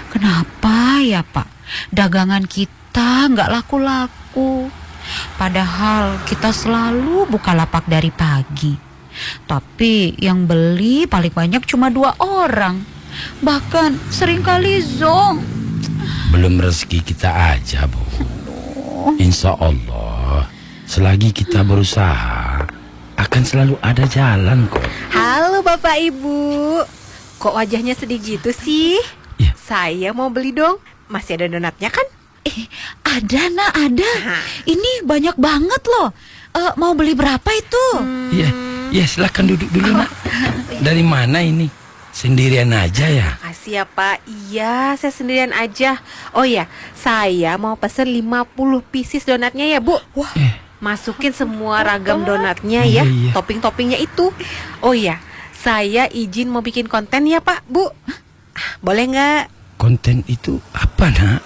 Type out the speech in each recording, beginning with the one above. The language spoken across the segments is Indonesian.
Kenapa ya Pak? Dagangan kita nggak laku-laku. Padahal kita selalu buka lapak dari pagi. Tapi yang beli paling banyak cuma 2 orang. Bahkan seringkali zonk. Belum rezeki kita aja, Bu. Insya Allah, selagi kita berusaha, akan selalu ada jalan kok. Halo Bapak Ibu. Kok wajahnya sedih gitu sih? Ya. Saya mau beli dong. Masih ada donatnya kan? Ada nak, ada. Ini banyak banget loh. Mau beli berapa itu? Iya, silakan duduk dulu, Nak. Dari mana ini? Sendirian aja ya? Makasih ya Pak. Iya, saya sendirian aja. Oh ya, saya mau pesen 50 pieces donatnya ya Bu. Wah, masukin semua ragam donatnya ya. Iya. Topping-toppingnya itu. Oh ya, saya izin mau bikin konten ya Pak, Bu. Boleh nggak? Konten itu apa, Nak?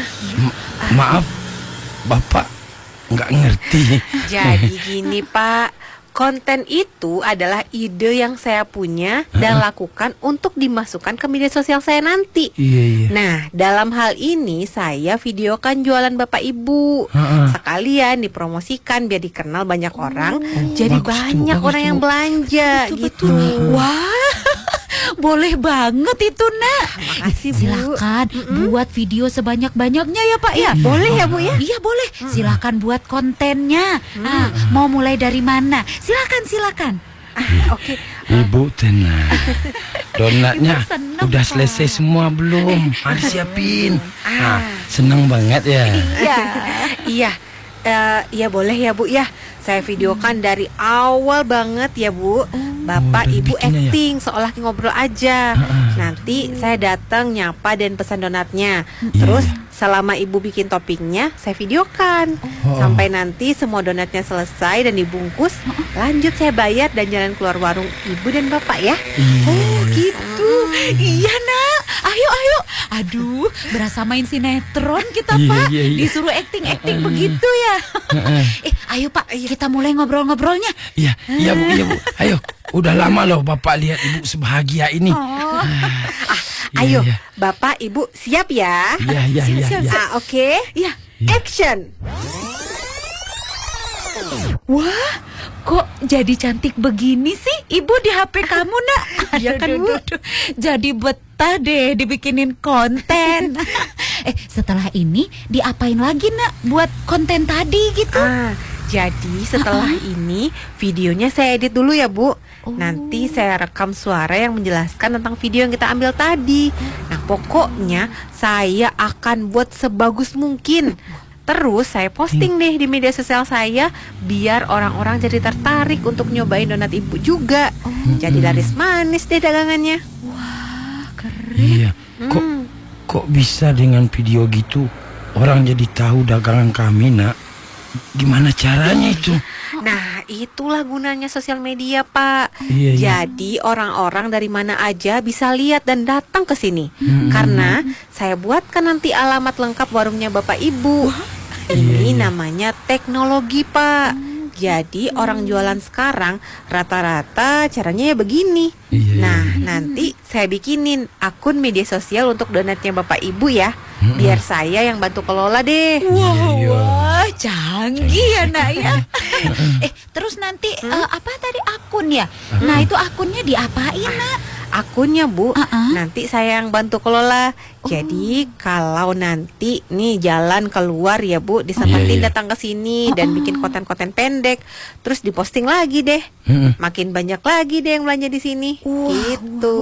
Maaf, Bapak nggak ngerti. Jadi gini Pak, konten itu adalah ide yang saya punya dan lakukan untuk dimasukkan ke media sosial saya nanti. Iya. Nah, dalam hal ini saya videokan jualan Bapak Ibu. Sekalian dipromosikan biar dikenal banyak orang. Jadi bagus banyak tuh, orang yang belanja gitu. Wah, boleh banget itu nak. Makasih Bu. Silakan buat video sebanyak-banyaknya ya Pak ya. Boleh ya Bu ya? Iya boleh. Silakan buat kontennya. Mau mulai dari mana? Silakan. Oke. Ibu tenang. Donatnya Ibu seneng, udah Pak. selesai semua belum? Disiapin. Seneng banget ya. Iya. Ya boleh ya Bu ya. Saya videokan dari awal banget ya Bu. Bapak dari Ibu bikinnya ya? acting seolah ngobrol aja. Nanti saya datang nyapa dan pesan donatnya. Terus selama Ibu bikin toppingnya saya videokan. Sampai nanti semua donatnya selesai dan dibungkus. Lanjut saya bayar dan jalan keluar warung Ibu dan Bapak ya. Oh gitu. Iya nak. Ayo. Aduh, berasa main sinetron kita Iya, Pak. iya. Disuruh acting begitu ya. Ayo Pak, kita mulai ngobrol-ngobrolnya. Iya Bu. Ayo, udah lama loh Bapak lihat Ibu sebahagia ini. Ayo Iya. Bapak Ibu siap ya. Iya. Oke. Iya. Action. Wah, kok jadi cantik begini sih Ibu di HP kamu nak? Iya kan, Bu? Jadi betah deh dibikinin konten. Setelah ini diapain lagi nak buat konten tadi gitu? Jadi setelah ini videonya saya edit dulu ya Bu. Nanti saya rekam suara yang menjelaskan tentang video yang kita ambil tadi. Nah pokoknya saya akan buat sebagus mungkin. Terus saya posting deh di media sosial saya biar orang-orang jadi tertarik untuk nyobain donat Ibu juga. Jadi laris manis deh dagangannya. Wah, keren. Iya. Kok bisa dengan video gitu orang jadi tahu dagangan kami, Nak? Gimana caranya itu? Nah, itulah gunanya sosial media, Pak. Iya. Jadi orang-orang dari mana aja bisa lihat dan datang ke sini. Karena saya buatkan nanti alamat lengkap warungnya Bapak Ibu. Ini namanya teknologi, Pak. Jadi orang jualan sekarang rata-rata caranya ya begini. Nah, nanti saya bikinin akun media sosial untuk donatnya Bapak Ibu ya. Biar saya yang bantu kelola deh. Wah, canggih ya nak ya. Terus nanti apa tadi akun ya? Nah itu akunnya diapain nak? Akunnya Bu, nanti saya yang bantu kelola. Jadi kalau nanti nih jalan keluar ya Bu, disempetin datang ke sini dan bikin konten-konten pendek, terus diposting lagi deh. Makin banyak lagi deh yang belanja di sini. Gitu.